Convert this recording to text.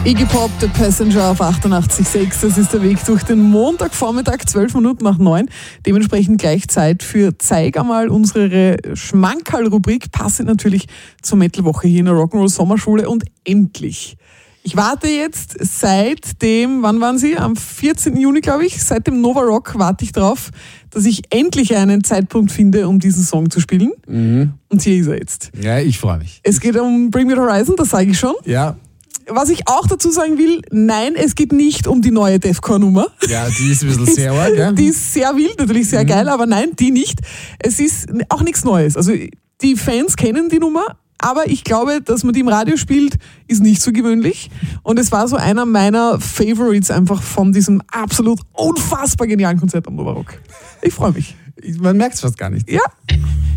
Iggy Pop, The Passenger auf 88.6. Das ist der Weg durch den Montagvormittag, 12 Minuten nach 9. Dementsprechend gleich Zeit für Zeig einmal, unsere Schmankerl-Rubrik, passend natürlich zur Metal-Woche hier in der Rock'n'Roll Sommerschule. Und endlich, ich warte jetzt seit dem, wann waren Sie? Am 14. Juni, glaube ich, seit dem Nova Rock warte ich drauf, dass ich endlich einen Zeitpunkt finde, um diesen Song zu spielen. Mhm. Und hier ist er jetzt. Ja, ich freue mich. Es geht um Bring Me the Horizon, das sage ich schon. Ja. Was ich auch dazu sagen will, nein, es geht nicht um die neue Defqor-Nummer. Ja, die ist ein bisschen sehr arg, ja? Die ist sehr wild, natürlich sehr geil, aber nein, die nicht. Es ist auch nichts Neues. Also die Fans kennen die Nummer, aber ich glaube, dass man die im Radio spielt, ist nicht so gewöhnlich. Und es war so einer meiner Favorites einfach von diesem absolut unfassbar genialen Konzert am Nova Rock. Ich freue mich. Man merkt es fast gar nicht. Ja.